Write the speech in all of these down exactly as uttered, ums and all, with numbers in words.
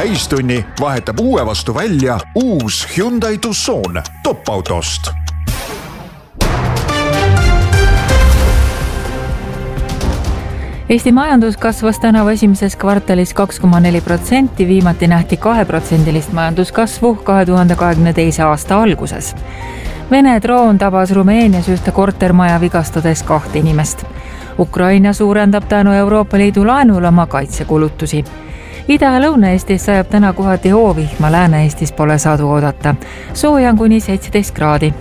täistunni vahetab uue vastu välja uus Hyundai Tucson top-autost. Eesti majandus kasvas tänavu esimeses kvartalis kaks koma neli protsenti, viimati nähti kahe protsendilist majanduskasvu kahe tuhande kahekümne teise aasta alguses. Vene droon tabas Rumeenias ühte kortermaja vigastades kahte inimest. Ukraina suurendab tänu Euroopa Liidu laenul oma kaitsekulutusi. Ida- ja Lõuna-Eestis sajab täna kohati hoovihma, Lääne-Eestis pole sadu oodata. Sooja on kuni seitseteist kraadi.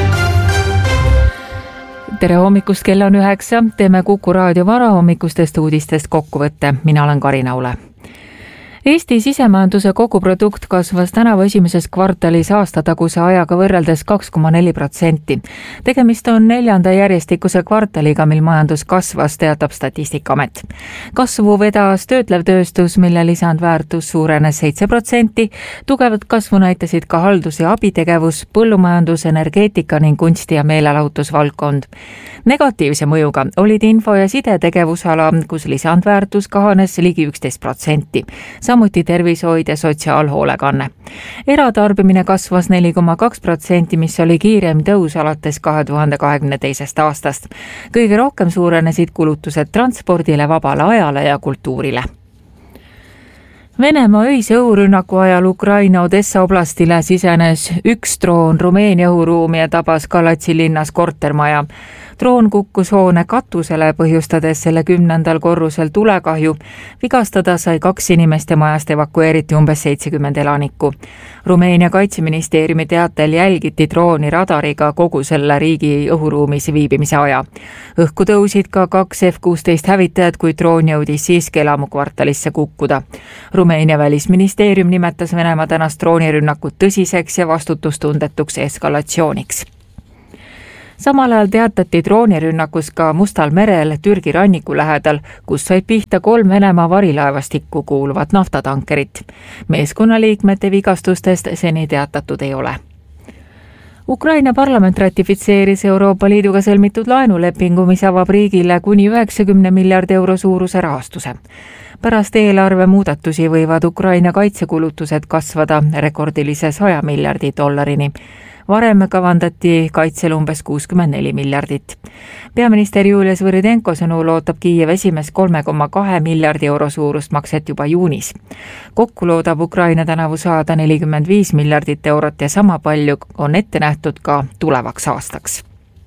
Tere hommikust, kell on üheksa, teeme Kuku raadio varahommikustest uudistest kokkuvõtte. Mina olen Karina Ule. Eesti sisemajanduse koguprodukt kasvas tänavu esimeses kvartalis aastataguse ajaga võrreldes kaks koma neli protsenti. Tegemist on neljanda järjestikuse kvartaliga, mil majandus kasvas, teatab Statistikaamet. Kasvu vedas töötlev tööstus, mille lisandväärtus suurenes seitse protsenti. Tugevat kasvu näitasid ka haldus- ja abitegevus, põllumajandus, energeetika ning kunsti- ja meelelahutusvaldkond. Negatiivse mõjuga olid info- ja sidetegevusala, kus lisandväärtus kahanes ligi üksteist protsenti. Samuti tervishoid ja sotsiaalhoolekanne. Eratarbimine kasvas neli koma kaks protsenti, mis oli kiirem tõus alates kahe tuhande kahekümne teisest aastast. Kõige rohkem suurenesid kulutused transpordile, vabale ajale ja kultuurile. Venemaa öise õhurünnaku ajal Ukraina Odessa oblastile sisenes üks droon Rumeenia õhuruumi ja tabas Galatsi linnas kortermaja. Droon kukkus hoone katusele, põhjustades selle kümnendal korrusel tulekahju. Vigastada sai kaks inimest ja majast evakueeriti umbes seitsekümmend elanikku. Rumeenia kaitseministeeriumi teatel jälgiti drooni radariga kogu selle riigi õhuruumis viibimise aja. Õhku tõusid ka kaks F kuusteist hävitajad, kui droon jõudis siiski elamukvartalisse kukkuda. Rumeenia välisministeerium nimetas Venemaa tänast droonirünnakut tõsiseks ja vastutustundetuks eskalatsiooniks. Samal ajal teatati droonirünnakus ka Mustal merel Türgi ranniku lähedal, kus said pihta kolm Venemaa varilaevastikku kuuluvat naftatankerit. Meeskonnaliikmete vigastustest seni teatatud ei ole. Ukraina parlament ratifitseeris Euroopa Liiduga sõlmitud laenulepingu, mis avab riigile kuni üheksakümne miljardi euro suuruse rahastuse. Pärast eelarve muudatusi võivad Ukraina kaitsekulutused kasvada rekordilise saja miljardi dollarini. Varem kavandati kaitsel umbes kuuskümmend neli miljardit. Peaminister Julia Svõridenko sõnul ootab Kiiev esimest kolme koma kahe miljardi euro suurust makset juba juunis. Kokku loodab Ukraina tänavu saada nelikümmend viis miljardit eurot ja sama palju on ette nähtud ka tulevaks aastaks.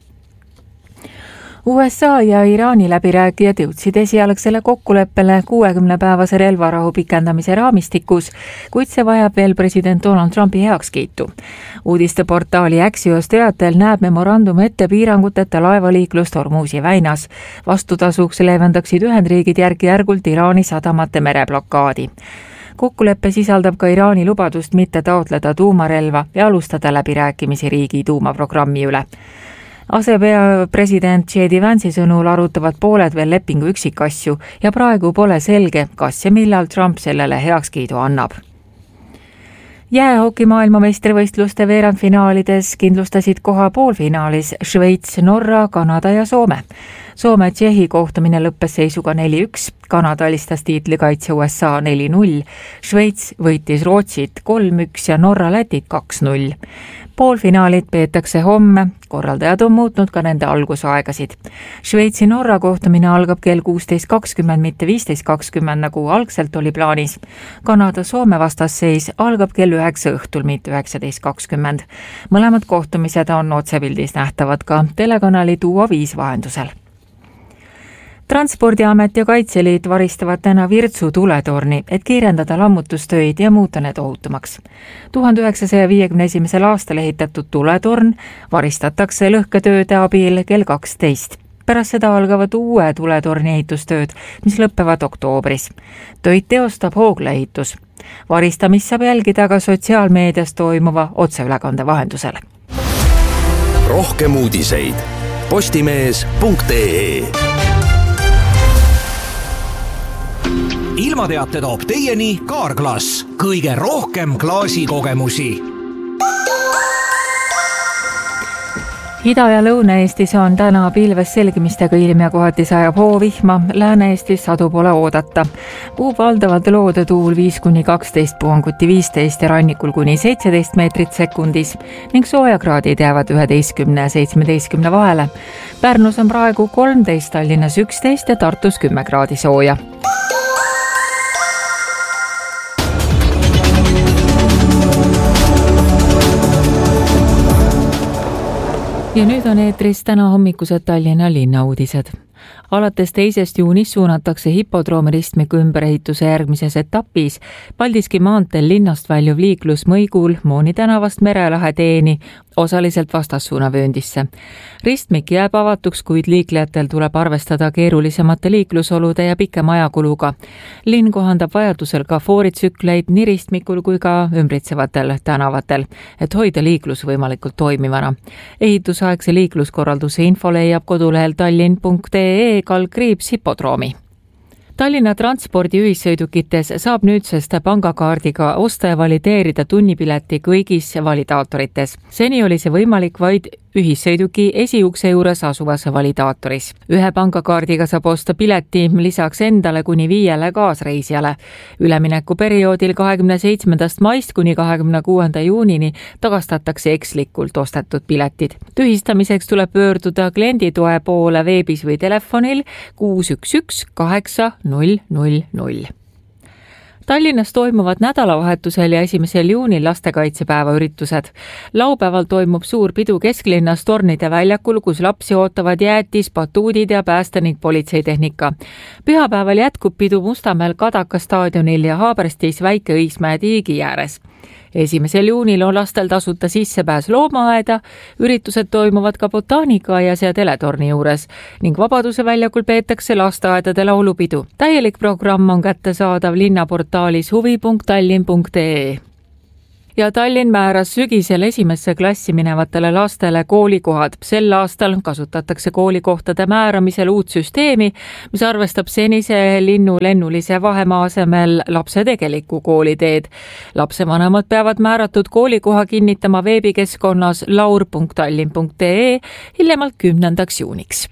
U S A ja Iraani läbirääkijad jõudsid esialgsele kokkuleppele kuuekümnepäevase relvarahu pikendamise raamistikus, kuid see vajab veel president Donald Trumpi heakskiitu. Uudisteportaali Axios teatel näeb memorandum ette piiranguteta laevaliiklust Hormuzi väinas. Vastutasuks leevendaksid Ühendriigid järk-järgult Iraani sadamate mereblokaadi. Kokkuleppe sisaldab ka Iraani lubadust mitte taotleda tuumarelva ja alustada läbirääkimisi riigi tuumaprogrammi üle. Asepea president J D Vance'i sõnul arutavad pooled veel lepingu üksikasju ja praegu pole selge, kas ja millal Trump sellele heakskiidu annab. Jäähoki maailmameistrivõistluste veerandfinaalides kindlustasid koha poolfinaalis Šveits, Norra, Kanada ja Soome. Soome Tšehhi kohtumine lõppes seisuga neli üks, Kanada alistas tiitlikaitse U S A neli null, Šveits võitis Rootsit kolm üks ja Norra Lätit kaks null. Poolfinaalid peetakse homme, korraldajad on muutnud ka nende algusaegasid. Šveitsi Norra kohtumine algab kell kuusteist kakskümmend, mitte viisteist kakskümmend, nagu algselt oli plaanis. Kanada Soome vastasseis algab kell üheksa õhtul, mitte üheksateist kakskümmend. Mõlemad kohtumised on otsepildis nähtavad ka telekanali Duo viis vahendusel. Transpordiamet ja Kaitseliit varistavad täna Virtsu tuletorni, et kiirendada lammutustöid ja muuta need ohutumaks. tuhande üheksasaja viiekümne esimesel aastal ehitatud tuletorn varistatakse lõhketööde abil kell kaksteist. Pärast seda algavad uue tuletorni ehitustööd, mis lõppevad oktoobris. Töid teostab Hoogla ehitus. Varistamist saab jälgida ka sotsiaalmeedias toimuva otseülekande vahendusel. Rohkem uudiseid postimees punkt ee. Ilmateate toob teieni Kaarglass. Kõige rohkem klaasikogemusi. Ida- ja Lõuna-Eestis on täna pilves selgimistega ilm ja kohati sajab hoovihma, Lääne-Eestis sadu pole oodata. Puub valdavalt loode tuul viis kuni kaksteist, puhanguti viisteist ja rannikul kuni seitseteist meetrit sekundis ning soojakraadid jäävad üheteistkümne ja seitsmeteistkümne vahele. Pärnus on praegu kolmteist, Tallinnas üksteist ja Tartus kümme kraadi sooja. Ja nüüd on eetris täna hommikused Tallinna linnauudised. Alates teisest juunist suunatakse hipodroomi ristmiku ümberehituse järgmises etapis Paldiski maanteel linnast väljuv liiklus Mõigul Mooni tänavast Merelahe teeni osaliselt vastassuunavööndisse. Ristmik jääb avatuks, kuid liiklejatel tuleb arvestada keerulisemate liiklusolude ja pikema ajakuluga. Linn kohandab vajadusel ka fooritsükleid nii ristmikul kui ka ümbritsevatel tänavatel, et hoida liiklus võimalikult toimivana. Ehitusaegse liikluskorralduse info leiab kodulehel tallinn punkt ee kaldkriips hipodroomi. Tallinna transpordi ühissõidukites saab nüüdsest pangakaardiga osta ja valideerida tunnipileti kõigis validaatorites. Seni oli see võimalik vaid ühissõiduki esiukse juures asuvas validaatoris. Ühe pangakaardiga saab osta pileti lisaks endale kuni viiele kaasreisijale. Ülemineku perioodil kahekümne seitsmendast maist kuni kahekümne kuuenda juunini tagastatakse ekslikult ostetud piletid. Tühistamiseks tuleb pöörduda klienditoe poole veebis või telefonil kuus üks üks kaheksa null null null. Tallinnas toimuvad nädalavahetusel ja esimesel juunil lastekaitsepäeva üritused. Laupäeval toimub suur pidu kesklinnas Tornide väljakul, kus lapsi ootavad jäätis, batuudid ja pääste ning politseitehnika. Pühapäeval jätkub pidu Mustamäel Kadaka staadionil ja Haaberstis Väike-Õismäe tiigi ääres. Esimesel juunil on lastel tasuta sissepääs loomaaeda, üritused toimuvad ka botaanikaaias ja teletorni juures ning Vabaduse väljakul peetakse lasteaedade laulupidu. Täielik programm on kättesaadav linnaportaalis huvi punkt tallinn punkt ee. Ja Tallinn määras sügisel esimesse klassi minevatele lastele koolikohad. Sel aastal kasutatakse koolikohtade määramisel uut süsteemi, mis arvestab senise linnu lennulise vahemaa asemel lapse tegelikku kooliteed. Lapsevanemad peavad määratud koolikoha kinnitama veebikeskkonnas laur punkt tallinn punkt ee hiljemalt kümnendaks juuniks.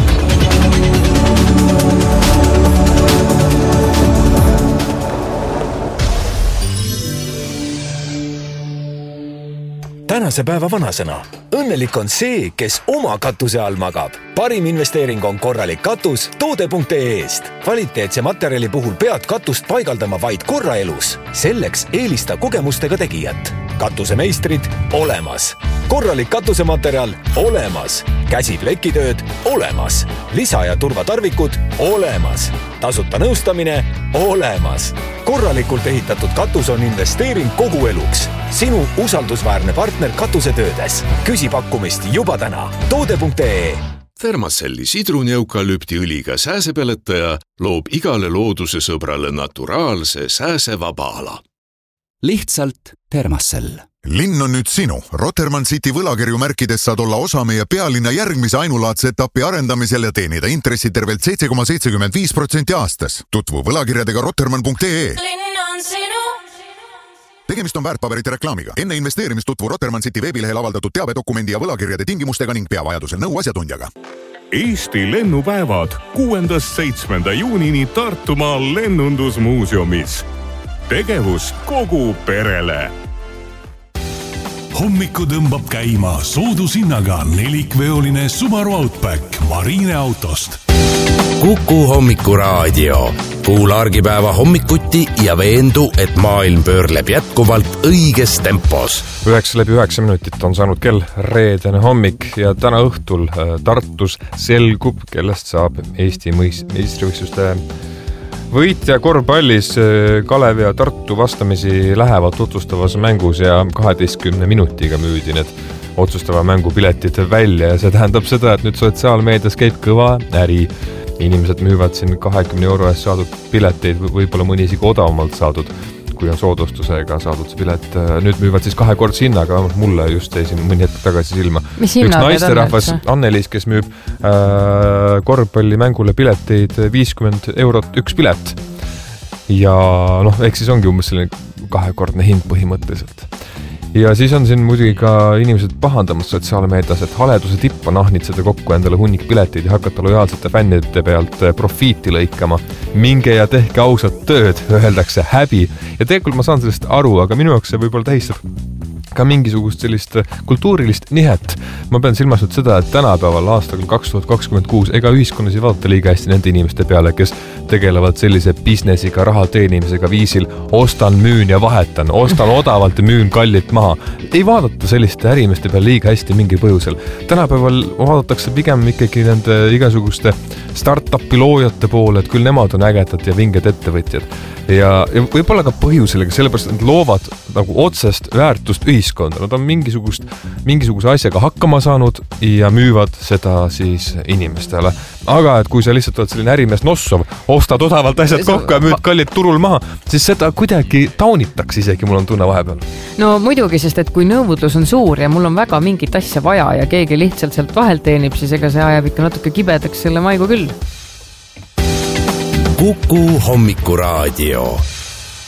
Tänase päeva vanasõna. Õnnelik on see, kes oma katuse all magab. Parim investeering on korralik katus toode punkt ee-st. Kvaliteetse materjali puhul pead katust paigaldama vaid korra elus. Selleks eelista kogemustega tegijat. Katusemeistrid olemas. Korralik katusematerjal olemas. Käsiplekitööd olemas. Lisa- ja turvatarvikud olemas. Tasuta nõustamine olemas. Korralikult ehitatud katus on investeering kogu eluks. Sinu usaldusväärne partner katusetöödes. Küsi pakkumist juba täna. toode punkt ee. Thermacelli sidruneukalüptiõliga sääsepeletaja loob igale looduse sõbrale naturaalse sääsevaba ala. Lihtsalt Thermacell. Linn on nüüd sinu. Rotermann City võlakirju märkides saad olla osa meie pealinna järgmise ainulaadse etapi arendamisel ja teenida intressi tervelt seitse koma seitsekümmend viis protsenti aastas. Tutvu võlakirjadega rotermann punkt ee. Linn on sinu. Tegemist on väärtpaberite reklaamiga. Enne investeerimist tutvu Rotermann City veebilehel avaldatud teabedokumendi ja võlakirjade tingimustega ning pea vajadusel nõu asjatundjaga. Eesti lennupäevad kuuendast seitsmenda juunini Tartumaal lennundusmuuseumis. Tegevus kogu perele. Hommiku tõmbab käima soodushinnaga nelikveoline Subaru Outback Marine autost. Kuku hommikuraadio. Kuula argipäeva hommikuti ja veendu, et maailm pöörleb jätkuvalt õiges tempos. Üheksa läbi üheksa minutit on saanud kell reedene hommik ja täna õhtul Tartus selgub, kellest saab Eesti meistrivõistluste võitja korvpallis. Kalev ja Tartu vastamisi lähevad otsustavas mängus ja kaheteistkümne minutiga müüdi need otsustava mängu piletid välja ja see tähendab seda, et nüüd sotsiaalmeedias käib kõva äri. Inimesed müüvad siin kahekümne euro eest saadud pileteid, võib-olla mõni isegi odavamalt saadud, kui on soodustusega saadud see pilet. Nüüd müüvad siis kahekordse hinnaga, mulle just jäi siin mõni hetk tagasi silma. Mis üks naisterahvas Anneliis, kes müüb äh, korvpallimängule pileteid viiskümmend eurot üks pilet. Ja noh, ehk siis ongi umbes selline kahekordne hind põhimõtteliselt. ja siis on siin muidugi ka inimesed pahandamas sotsiaalmeedias, et haleduse tipp on ahnitseda kokku endale hunnik pileteid ja hakata lojaalsete fännide pealt profiiti lõikama. Minge ja tehke ausat tööd, öeldakse häbi. Ja tegelikult ma saan sellest aru, aga minu jaoks see võib-olla tähistab ka mingisugust sellist kultuurilist nihet. Ma pean silmas nüüd seda, et tänapäeval aastal kaks tuhat kakskümmend kuus ega ühiskonnas ei vaadata liiga hästi nende inimeste peale, kes tegelevad sellise businessiga, raha teenimisega viisil, ostan, müün ja vahetan, ostan odavalt ja müün kallilt maha. Ei vaadata selliste ärimeste peale liiga hästi mingi põhjusel. Tänapäeval vaadatakse pigem ikkagi nende igasuguste start-upi loojate poole, et küll nemad on ägedad ja vinged ettevõtjad. Ja, ja võib-olla ka põhjusele, sellepärast nad loovad nagu otsest väärtust ühiskonda. Nad on mingisugust, mingisuguse asjaga hakkama saanud ja müüvad seda siis inimestele. Aga et kui sa lihtsalt oled selline ärimees Nossov, ostad odavalt asjad kokku ja müüd kallid turul maha, siis seda kuidagi taunitaks isegi, mul on tunne vahepeal. No muidugi, sest et kui nõudlus on suur ja mul on väga mingit asja vaja ja keegi lihtsalt sealt vahel teenib, siis ega see ajab ikka natuke kibedaks selle maigu küll. Kuku Hommikuraadio.